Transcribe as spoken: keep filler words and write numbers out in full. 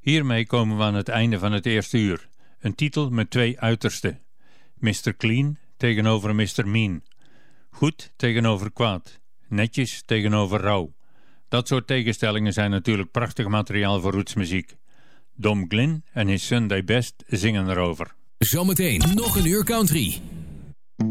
Hiermee komen we aan het einde van het eerste uur. Een titel met twee uitersten. mister Clean tegenover mister Mean. Goed tegenover kwaad. Netjes tegenover rauw. Dat soort tegenstellingen zijn natuurlijk prachtig materiaal voor rootsmuziek. Dom Glynn en his Sunday Best zingen erover. Zometeen nog een uur country.